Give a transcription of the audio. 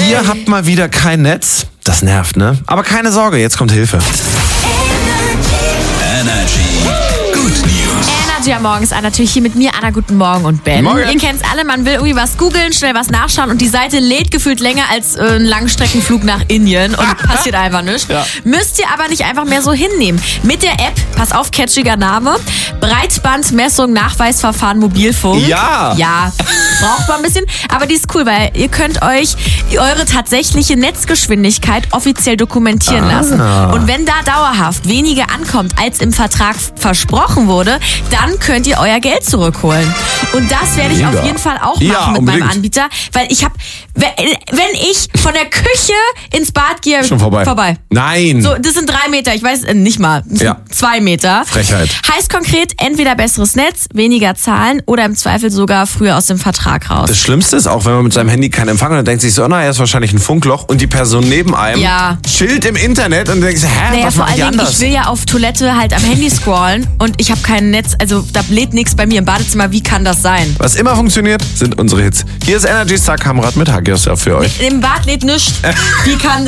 Ihr habt mal wieder kein Netz. Das nervt, ne? Aber keine Sorge, jetzt kommt Hilfe. Energy. Good News. Energy am Morgen ist natürlich hier mit mir, Anna, guten Morgen und Ben. Morgen. Ihr kennt's alle, man will irgendwie was googeln, schnell was nachschauen und die Seite lädt gefühlt länger als ein Langstreckenflug nach Indien und passiert einfach nichts. Ja. Müsst ihr aber nicht einfach mehr so hinnehmen. Mit der App, pass auf, catchiger Name, Breitbandmessung, Nachweisverfahren, Mobilfunk. Ja. Ja, braucht man ein bisschen, aber die ist cool, weil ihr könnt euch eure tatsächliche Netzgeschwindigkeit offiziell dokumentieren lassen. Und wenn da dauerhaft weniger ankommt, als im Vertrag versprochen wurde, dann könnt ihr euer Geld zurückholen. Und das werde ich Mega. auf jeden Fall auch machen Ja, mit unbedingt. meinem Anbieter, weil ich habe, wenn ich von der Küche ins Bad gehe, Schon vorbei. Nein. So, das sind 3 Meter, ich weiß nicht mal, das Ja. sind 2 Meter. Frechheit. Heißt konkret, entweder besseres Netz, weniger Zahlen oder im Zweifel sogar früher aus dem Vertrag raus. Das Schlimmste ist auch, wenn man mit seinem Handy keinen Empfang hat und denkt sich so, na, er ist wahrscheinlich ein Funkloch und die Person neben einem Ja. chillt im Internet und denkt sich, Naja, was vor machen die allen Dingen, anders? ich will ja auf Toilette halt am Handy scrollen und ich habe kein Netz, also da lädt nichts bei mir im Badezimmer. Wie kann das sein? Was immer funktioniert, sind unsere Hits. Hier ist Energy's Tag Kamerad mit Hagios für euch. Im Bad lädt nichts. Wie kann